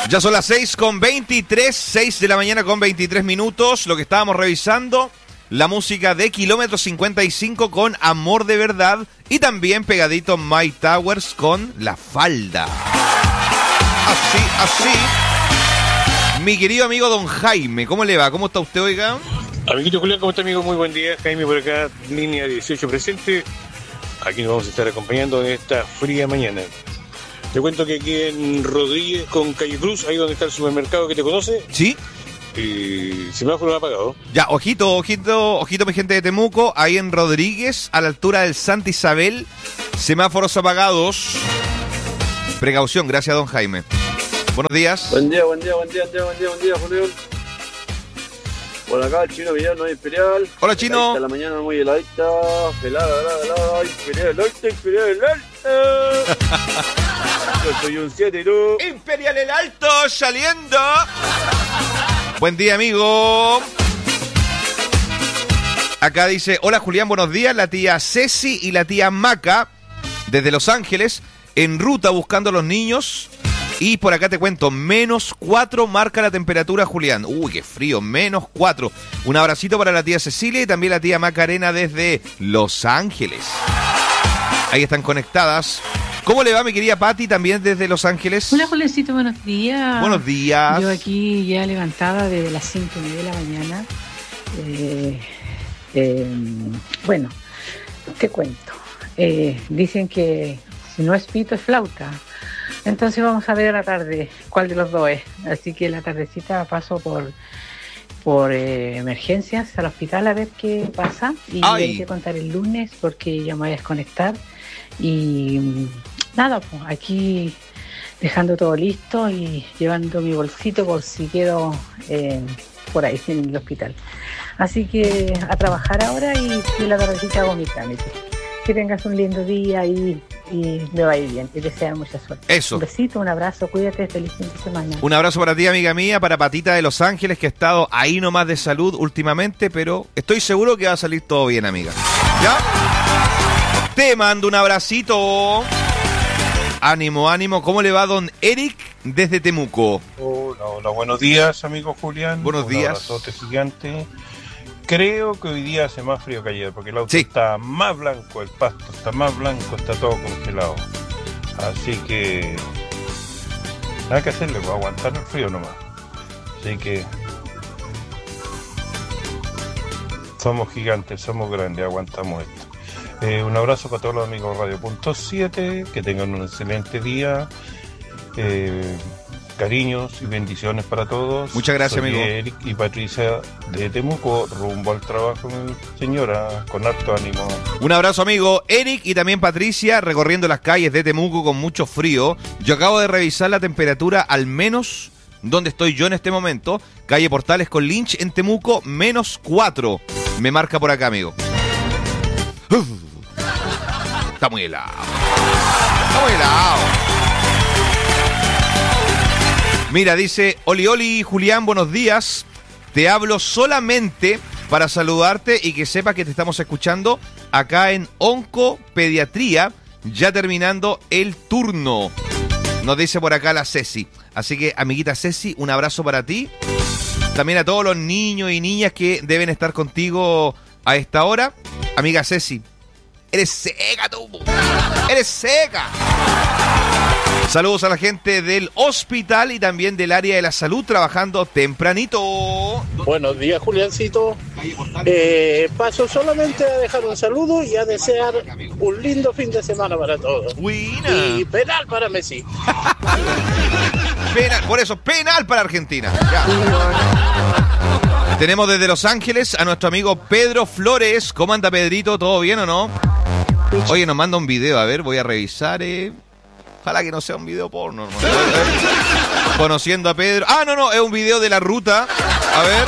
Ya son las 6:23, 6 de la mañana con 23 minutos. Lo que estábamos revisando, la música de Kilómetro 55 con Amor de Verdad. Y también pegadito My Towers con La Falda. Así. Mi querido amigo don Jaime, ¿cómo le va? ¿Cómo está usted, oiga? Amiguito Julián, ¿cómo está, amigo? Muy buen día. Jaime por acá, línea 18 presente. Aquí nos vamos a estar acompañando en esta fría mañana. Te cuento que aquí en Rodríguez con Calle Cruz, ahí donde está el supermercado que te conoce. Sí. Semáforo apagado. Ya, ojito, mi gente de Temuco. Ahí en Rodríguez, a la altura del Santa Isabel, semáforos apagados. Precaución, gracias, don Jaime. Buenos días. Buen día, Julián. Por acá el Chino Villar, no hay Imperial. Hola, Chino. Heladita la mañana muy heladita. Helada, Imperial. Yo soy un 7 y tú. Imperial el Alto saliendo. Buen día, amigo. Acá dice, hola Julián, buenos días. La tía Ceci y la tía Maca, desde Los Ángeles, en ruta buscando a los niños. Y por acá te cuento, -4 marca la temperatura, Julián. Uy, qué frío, -4. Un abracito para la tía Cecilia y también la tía Macarena desde Los Ángeles. Ahí están conectadas. ¿Cómo le va, mi querida Pati, también desde Los Ángeles? Hola, Julencito, buenos días. Buenos días. Yo aquí ya levantada desde las 5:30 de la mañana. Bueno, te cuento. Dicen que si no es pito, es flauta. Entonces vamos a ver a la tarde cuál de los dos es. Así que la tardecita paso por emergencias al hospital a ver qué pasa. Y hay que contar el lunes porque ya me voy a desconectar. Y nada, pues aquí dejando todo listo y llevando mi bolsito por si quedo por ahí en el hospital. Así que a trabajar ahora y la tardecita hago mi trámite. Que tengas un lindo día y me va a ir bien. Y desear mucha suerte. Eso. Un besito, un abrazo, cuídate, feliz fin de semana. Un abrazo para ti, amiga mía, para Patita de Los Ángeles, que ha estado ahí nomás de salud últimamente, pero estoy seguro que va a salir todo bien, amiga. ¿Ya? Te mando un abracito. Ánimo, ánimo. ¿Cómo le va don Eric desde Temuco? Hola, buenos días, amigo Julián. Buenos días. Un abrazote gigante. Creo que hoy día hace más frío que ayer, porque el auto sí. Está más blanco, el pasto está más blanco, está todo congelado. Así que nada que hacerle, pues aguantar el frío nomás. Así que somos gigantes, somos grandes, aguantamos esto. Un abrazo para todos los amigos de Radio.7, que tengan un excelente día. Cariños y bendiciones para todos. Muchas gracias, Soy amigo. Eric y Patricia de Temuco, rumbo al trabajo, mi señora, con harto ánimo. Un abrazo, amigo Eric y también Patricia, recorriendo las calles de Temuco con mucho frío. Yo acabo de revisar la temperatura, al menos donde estoy yo en este momento. Calle Portales con Lynch en Temuco, -4. Me marca por acá, amigo. Está muy helado. Está muy helado. Mira, dice, Oli, Julián, buenos días. Te hablo solamente para saludarte y que sepas que te estamos escuchando acá en Oncopediatría, ya terminando el turno. Nos dice por acá la Ceci. Así que, amiguita Ceci, un abrazo para ti. También a todos los niños y niñas que deben estar contigo a esta hora. Amiga Ceci, eres seca tú. Eres seca. Saludos a la gente del hospital y también del área de la salud trabajando tempranito. Buenos días, Juliancito. Paso solamente a dejar un saludo y a desear un lindo fin de semana para todos. Buena. Y penal para Messi. Penal, por eso, penal para Argentina. Ya. Tenemos desde Los Ángeles a nuestro amigo Pedro Flores. ¿Cómo anda, Pedrito? ¿Todo bien o no? Oye, nos manda un video. A ver, voy a revisar. Ojalá que no sea un video porno. ¿No? Conociendo a Pedro. Ah, no, es un video de la ruta. A ver.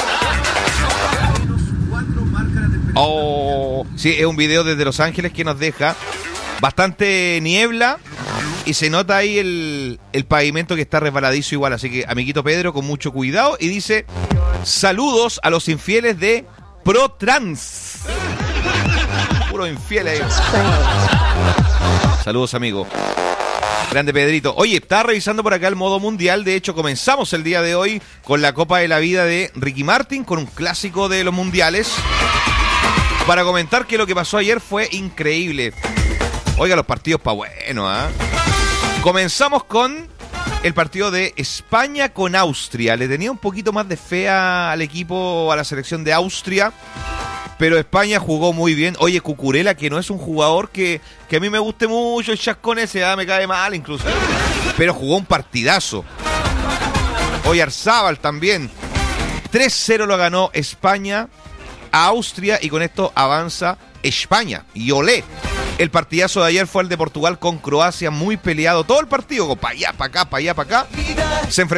Oh, sí, es un video desde Los Ángeles que nos deja bastante niebla y se nota ahí el pavimento que está resbaladizo igual. Así que, amiguito Pedro, con mucho cuidado. Y dice, saludos a los infieles de ProTrans. Puro infieles ahí. Saludos, amigo. Grande Pedrito. Oye, estaba revisando por acá el modo mundial. De hecho, comenzamos el día de hoy con la Copa de la Vida de Ricky Martin, con un clásico de los mundiales. Para comentar que lo que pasó ayer fue increíble. Oiga, los partidos pa' bueno, ¿ah? Comenzamos con el partido de España con Austria. Le tenía un poquito más de fe al equipo, a la selección de Austria. Pero España jugó muy bien. Oye, Cucurella, que no es un jugador que a mí me guste mucho, el chascón ese, me cae mal incluso. Pero jugó un partidazo. Oyarzábal también. 3-0 lo ganó España a Austria y con esto avanza España. Y olé. El partidazo de ayer fue el de Portugal con Croacia, muy peleado. Todo el partido, para allá, para acá, para allá, para acá. Se enfrentó